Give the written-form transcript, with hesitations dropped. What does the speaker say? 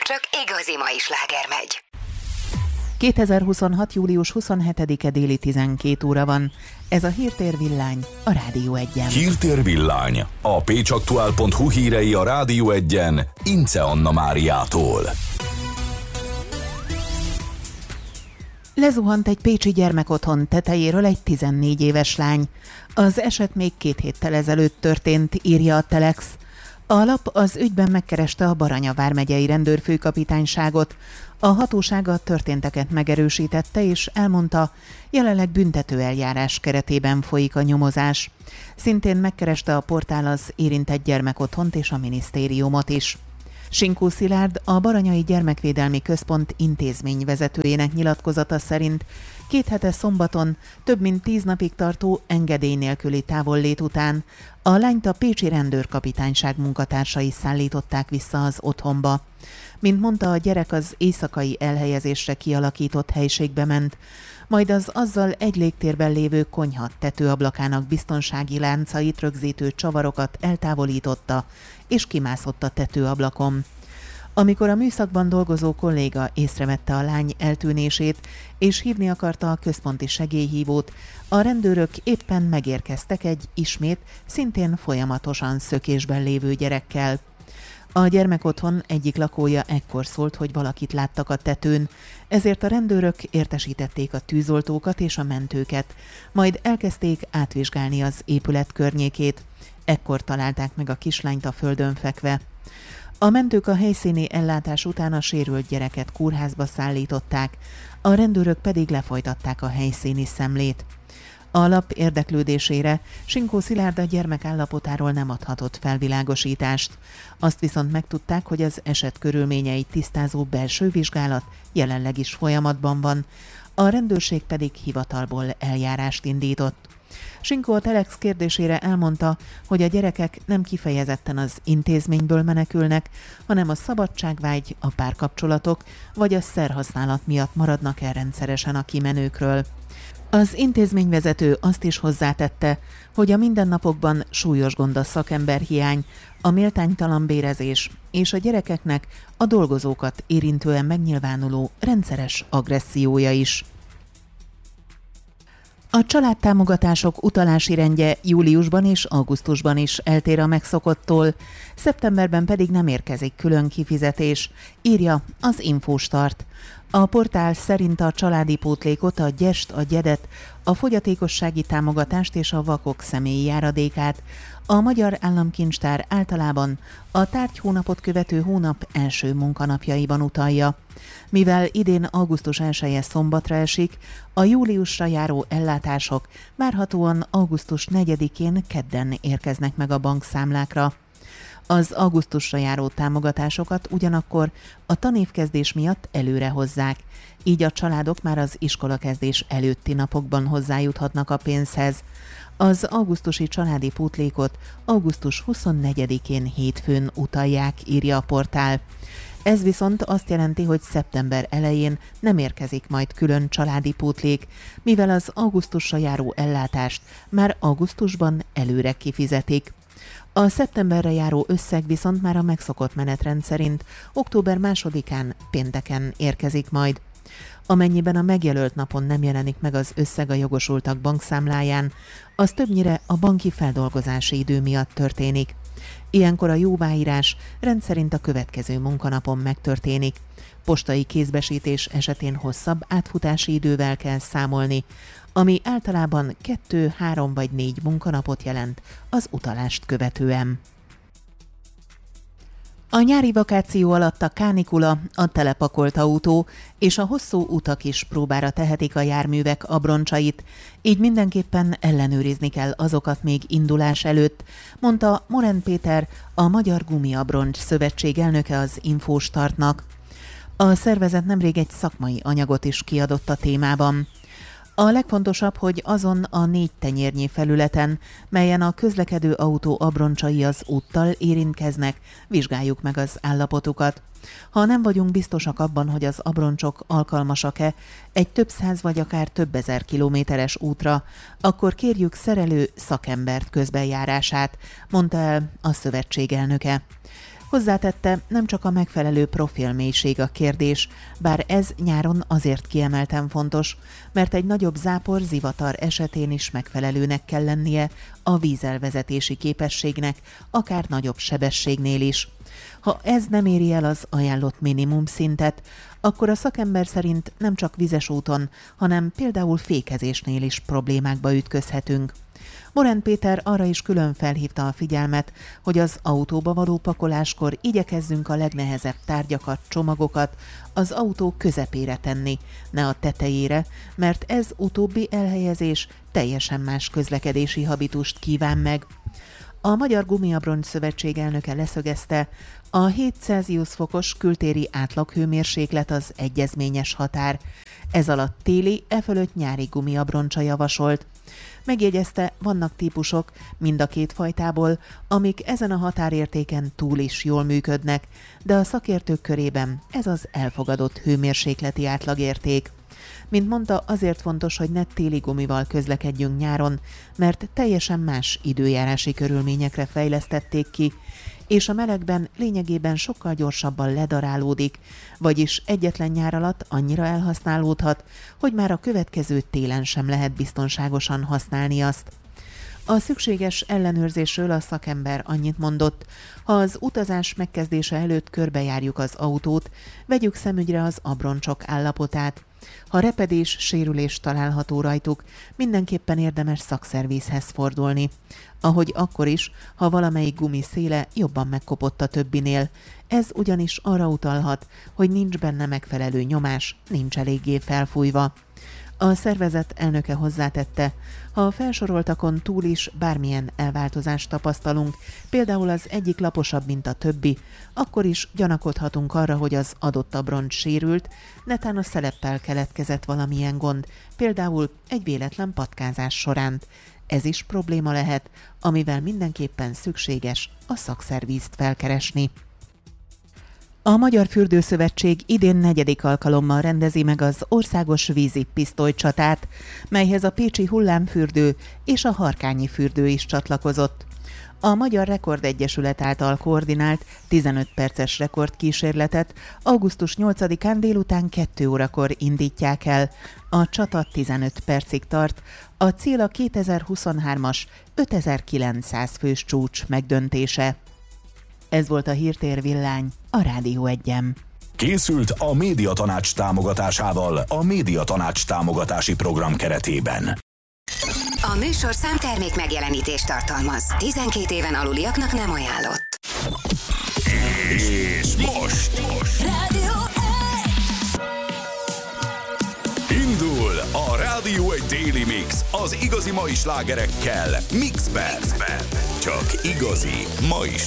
csak igazi mai sláger megy. 2026. július 27-e déli 12 óra van. Ez a Hírtér Villány a Rádió Egyen. Hírtér Villány, a pécsaktuál.hu hírei a Rádió Egyen, Ince Anna Máriától. Lezuhant egy pécsi gyermekotthon tetejéről egy 14 éves lány. Az eset még 2 héttel ezelőtt történt, írja a Telex. A lap az ügyben megkereste a Baranya vármegyei rendőrfőkapitányságot. A hatóság a történteket megerősítette és elmondta, jelenleg büntetőeljárás keretében folyik a nyomozás. Szintén megkereste a portál az érintett gyermekotthont és a minisztériumot is. Sinkó Szilárd, a Baranyai Gyermekvédelmi Központ intézményvezetőjének nyilatkozata szerint 2 hete szombaton több mint 10 napig tartó engedély nélküli távollét után a lányt a pécsi rendőrkapitányság munkatársai szállították vissza az otthonba. Mint mondta, a gyerek az éjszakai elhelyezésre kialakított helységbe ment, majd az azzal egy légtérben lévő konyha tetőablakának biztonsági láncait rögzítő csavarokat eltávolította, és kimászott a tetőablakon. Amikor a műszakban dolgozó kolléga észrevette a lány eltűnését, és hívni akarta a központi segélyhívót, a rendőrök éppen megérkeztek egy ismét, szintén folyamatosan szökésben lévő gyerekkel. A gyermekotthon egyik lakója ekkor szólt, hogy valakit láttak a tetőn, ezért a rendőrök értesítették a tűzoltókat és a mentőket, majd elkezdték átvizsgálni az épület környékét. Ekkor találták meg a kislányt a földön fekve. A mentők a helyszíni ellátás után a sérült gyereket kórházba szállították, a rendőrök pedig lefolytatták a helyszíni szemlét. A lap érdeklődésére Sinkó Szilárd a gyermek állapotáról nem adhatott felvilágosítást. Azt viszont megtudták, hogy az eset körülményeit tisztázó belső vizsgálat jelenleg is folyamatban van, a rendőrség pedig hivatalból eljárást indított. Sinkó a Telex kérdésére elmondta, hogy a gyerekek nem kifejezetten az intézményből menekülnek, hanem a szabadságvágy, a párkapcsolatok vagy a szerhasználat miatt maradnak el rendszeresen a kimenőkről. Az intézményvezető azt is hozzátette, hogy a mindennapokban súlyos gond a szakemberhiány, a méltánytalan bérezés és a gyerekeknek a dolgozókat érintően megnyilvánuló rendszeres agressziója is. A családtámogatások utalási rendje júliusban és augusztusban is eltér a megszokottól, szeptemberben pedig nem érkezik külön kifizetés, írja az Infostart. A portál szerint a családi pótlékot, a gyest, a gyedet, a fogyatékossági támogatást és a vakok személyi járadékát a Magyar Államkincstár általában a tárgyhónapot követő hónap első munkanapjaiban utalja. Mivel idén augusztus 1-e szombatra esik, a júliusra járó ellátások várhatóan augusztus 4-én kedden érkeznek meg a bankszámlákra. Az augusztusra járó támogatásokat ugyanakkor a tanévkezdés miatt előre hozzák, így a családok már az iskolakezdés előtti napokban hozzájuthatnak a pénzhez. Az augusztusi családi pótlékot augusztus 24-én hétfőn utalják, írja a portál. Ez viszont azt jelenti, hogy szeptember elején nem érkezik majd külön családi pótlék, mivel az augusztusra járó ellátást már augusztusban előre kifizetik. A szeptemberre járó összeg viszont már a megszokott menetrend szerint október 2-án pénteken érkezik majd. Amennyiben a megjelölt napon nem jelenik meg az összeg a jogosultak bankszámláján, az többnyire a banki feldolgozási idő miatt történik. Ilyenkor a jóváírás rendszerint a következő munkanapon megtörténik. Postai kézbesítés esetén hosszabb átfutási idővel kell számolni, ami általában 2, 3 vagy 4 munkanapot jelent az utalást követően. A nyári vakáció alatt a kánikula, a telepakolt autó és a hosszú utak is próbára tehetik a járművek abroncsait, így mindenképpen ellenőrizni kell azokat még indulás előtt, mondta Morán Péter, a Magyar Gumiabroncs Szövetség elnöke az Infostartnak. A szervezet nemrég egy szakmai anyagot is kiadott a témában. A legfontosabb, hogy azon a 4 tenyérnyi felületen, melyen a közlekedő autó abroncsai az úttal érintkeznek, vizsgáljuk meg az állapotukat. Ha nem vagyunk biztosak abban, hogy az abroncsok alkalmasak-e egy több száz vagy akár több ezer kilométeres útra, akkor kérjük szerelő szakembert közbenjárását, mondta el a szövetség elnöke. Hozzátette, nem csak a megfelelő profilmélység a kérdés, bár ez nyáron azért kiemelten fontos, mert egy nagyobb zápor-zivatar esetén is megfelelőnek kell lennie a vízelvezetési képességnek, akár nagyobb sebességnél is. Ha ez nem éri el az ajánlott minimum szintet, akkor a szakember szerint nem csak vizes úton, hanem például fékezésnél is problémákba ütközhetünk. Morán Péter arra is külön felhívta a figyelmet, hogy az autóba való pakoláskor igyekezzünk a legnehezebb tárgyakat, csomagokat az autó közepére tenni, ne a tetejére, mert ez utóbbi elhelyezés teljesen más közlekedési habitust kíván meg. A Magyar Gumiabroncs Szövetség elnöke leszögezte, a 7 Celsius fokos kültéri átlaghőmérséklet az egyezményes határ. Ez alatt téli, e fölött nyári gumiabroncsa javasolt. Megjegyezte, vannak típusok, mind a két fajtából, amik ezen a határértéken túl is jól működnek, de a szakértők körében ez az elfogadott hőmérsékleti átlagérték. Mint mondta, azért fontos, hogy ne téli gumival közlekedjünk nyáron, mert teljesen más időjárási körülményekre fejlesztették ki, és a melegben lényegében sokkal gyorsabban ledarálódik, vagyis egyetlen nyár alatt annyira elhasználódhat, hogy már a következő télen sem lehet biztonságosan használni azt. A szükséges ellenőrzésről a szakember annyit mondott, ha az utazás megkezdése előtt körbejárjuk az autót, vegyük szemügyre az abroncsok állapotát. Ha repedés, sérülés található rajtuk, mindenképpen érdemes szakszervízhez fordulni. Ahogy akkor is, ha valamelyik gumi széle jobban megkopott a többinél. Ez ugyanis arra utalhat, hogy nincs benne megfelelő nyomás, nincs eléggé felfújva. A szervezet elnöke hozzátette, ha a felsoroltakon túl is bármilyen elváltozást tapasztalunk, például az egyik laposabb, mint a többi, akkor is gyanakodhatunk arra, hogy az adott abroncs sérült, netán a szeleppel keletkezett valamilyen gond, például egy véletlen patkázás során. Ez is probléma lehet, amivel mindenképpen szükséges a szakszervízt felkeresni. A Magyar Fürdőszövetség idén 4. alkalommal rendezi meg az országos vízi pisztolycsatát, melyhez a pécsi hullámfürdő és a harkányi fürdő is csatlakozott. A Magyar Rekord Egyesület által koordinált 15 perces rekordkísérletet augusztus 8-án délután 2 órakor indítják el. A csata 15 percig tart, a cél a 2023-as 5900 fős csúcs megdöntése. Ez volt a Hírtér Villány a Rádió 1-en. Készült a Médiatanács támogatásával a Médiatanács támogatási program keretében. A műsorszám termék megjelenítést tartalmaz. 12 éven aluliaknak nem ajánlott. És most Rádió 1! indul a Rádió 1 Daily Mix az igazi mai slágerekkel Mixben. Csak igazi mai